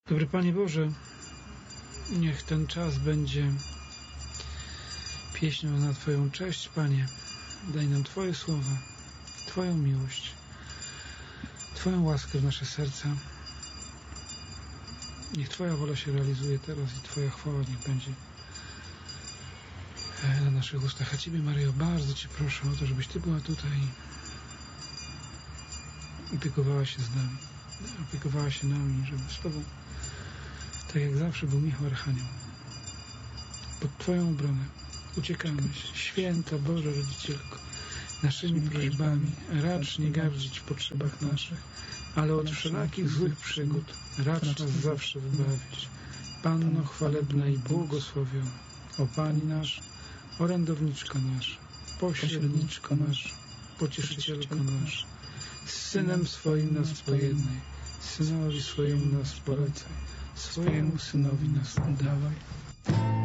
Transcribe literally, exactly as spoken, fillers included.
Dobry Panie Boże, niech ten czas będzie pieśnią na Twoją cześć, Panie. Daj nam Twoje słowa, Twoją miłość, Twoją łaskę w nasze serca. Niech Twoja wola się realizuje teraz i Twoja chwała niech będzie na naszych ustach. A Ciebie, Maryjo, bardzo Cię proszę o to, żebyś Ty była tutaj i opiekowała się z nami, opiekowała się nami, żeby z Tobą, tak jak zawsze, był Michał Archanioł. Pod Twoją obronę uciekamy. Święta Boża Rodzicielko, naszymi prośbami racz nie gardzić w potrzebach naszych, ale od wszelakich złych przygód racz nas zawsze wybawić. Panno chwalebna i błogosławiona, o Pani nasz, orędowniczko nasz, pośredniczko nasz, pocieszycielko nasz, z Synem swoim nas pojednaj, Synowi swojemu nas polecaj, swojemu Synowi nas dawaj.